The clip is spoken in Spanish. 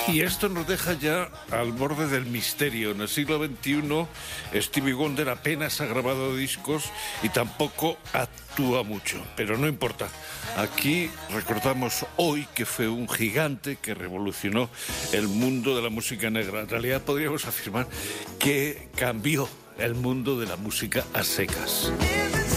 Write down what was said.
Y esto nos deja ya al borde del misterio. En el siglo XXI, Stevie Wonder apenas ha grabado discos y tampoco actúa mucho, pero no importa. Aquí recordamos hoy que fue un gigante que revolucionó el mundo de la música negra. En realidad podríamos afirmar que cambió el mundo de la música a secas.